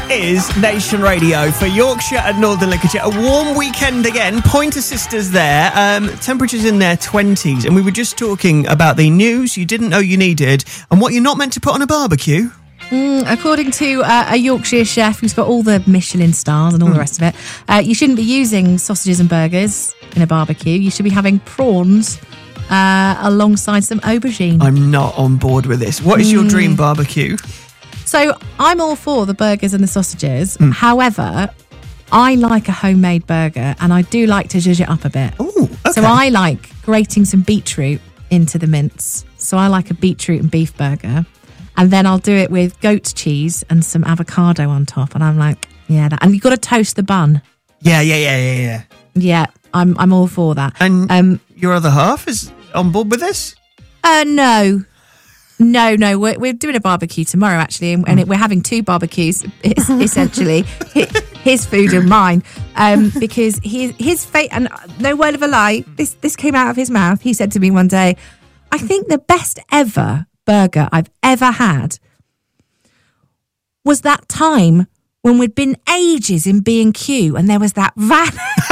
is Nation Radio for Yorkshire and Northern Lincolnshire. A warm weekend again. Pointer Sisters there. Temperatures in their 20s. And we were just talking about the news you didn't know you needed and what you're not meant to put on a barbecue. According to a Yorkshire chef who's got all the Michelin stars and all the rest of it, you shouldn't be using sausages and burgers in a barbecue. You should be having prawns alongside some aubergine. I'm not on board with this. What is your dream barbecue? So I'm all for the burgers and the sausages. However, I like a homemade burger and I do like to zhuzh it up a bit. Oh, okay. So I like grating some beetroot into the mince. So I like a beetroot and beef burger. And then I'll do it with goat cheese and some avocado on top. And I'm like, yeah, that. And you've got to toast the bun. Yeah. Yeah, I'm all for that. And your other half is on board with this? No. We're doing a barbecue tomorrow, actually, and we're having two barbecues, essentially, his food and mine, because his fate, and no word of a lie, this came out of his mouth. He said to me one day, I think the best ever burger I've ever had was that time when we'd been ages in B&Q and there was that van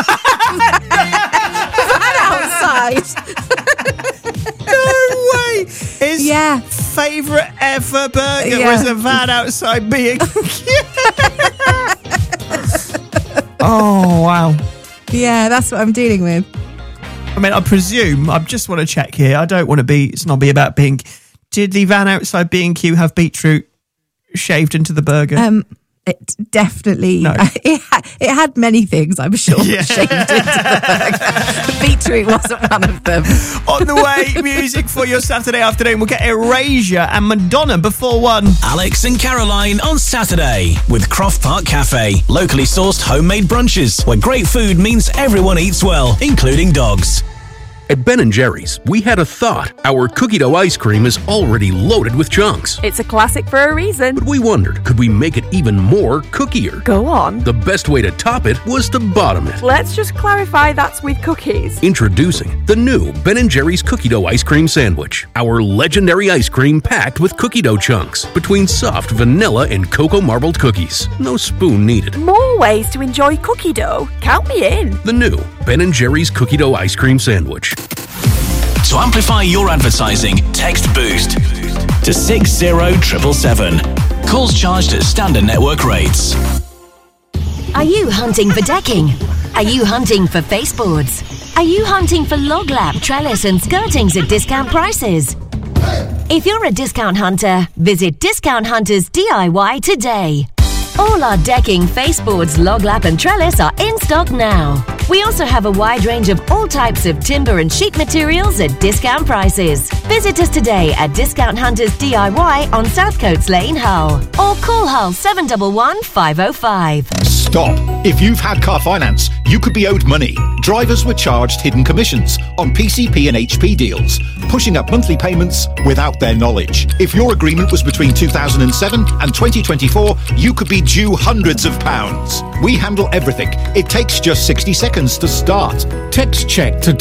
outside. No way! His favourite ever burger was a van outside B&Q. Oh, wow. Yeah, that's what I'm dealing with. I mean, I presume, I just want to check here, I don't want to be snobby about being... Did the van outside B&Q have beetroot shaved into the burger? It definitely... No. It had many things, I'm sure, shaved into the burger. Beetroot wasn't one of them. On the way, music for your Saturday afternoon. We'll get Erasure and Madonna before 1. Alex and Caroline on Saturday with Croft Park Cafe. Locally sourced homemade brunches where great food means everyone eats well, including dogs. At Ben & Jerry's, we had a thought. Our cookie dough ice cream is already loaded with chunks. It's a classic for a reason. But we wondered, could we make it even more cookier? Go on. The best way to top it was to bottom it. Let's just clarify that's with cookies. Introducing the new Ben & Jerry's cookie dough ice cream sandwich. Our legendary ice cream packed with cookie dough chunks between soft vanilla and cocoa marbled cookies. No spoon needed. More ways to enjoy cookie dough. Count me in. The new Ben & Jerry's cookie dough ice cream sandwich. To amplify your advertising, text BOOST to 60777. Calls charged at standard network rates. Are you hunting for decking? Are you hunting for baseboards? Are you hunting for log lap, trellis and skirtings at discount prices? If you're a discount hunter, visit Discount Hunters DIY today. All our decking, faceboards, log lap and trellis are in stock now. We also have a wide range of all types of timber and sheet materials at discount prices. Visit us today at Discount Hunters DIY on South Coates Lane, Hull. Or call Hull 711 505. Stop. If you've had car finance, you could be owed money. Drivers were charged hidden commissions on PCP and HP deals, pushing up monthly payments without their knowledge. If your agreement was between 2007 and 2024, you could be due hundreds of pounds. We handle everything. It takes just 60 seconds to start. Text check to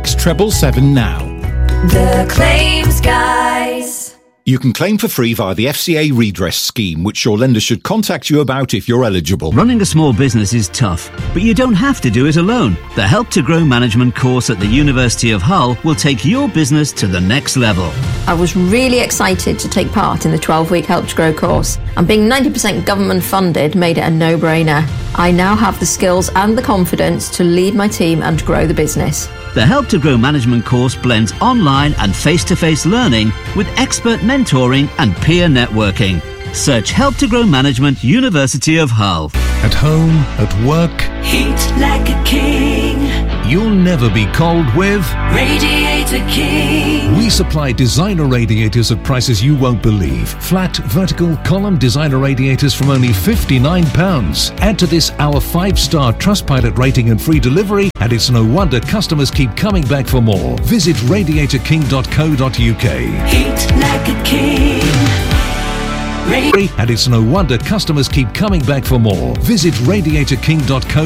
66777 now. The Claims Guys. You can claim for free via the FCA redress scheme, which your lender should contact you about if you're eligible. Running a small business is tough, but you don't have to do it alone. The Help to Grow Management course at the University of Hull will take your business to the next level. I was really excited to take part in the 12-week Help to Grow course, and being 90% government funded made it a no-brainer. I now have the skills and the confidence to lead my team and grow the business. The Help to Grow Management course blends online and face-to-face learning with expert mentoring and peer networking. Search Help to Grow Management, University of Hull. At home, at work, Heat like a king. You'll never be cold with Radiator King. We supply designer radiators at prices you won't believe. Flat, vertical, column designer radiators from only £59. Add to this our 5-star Trustpilot rating and free delivery, and it's no wonder customers keep coming back for more. Visit radiatorking.co.uk. Heat like a king. And it's no wonder customers keep coming back for more. Visit radiatorking.co.uk.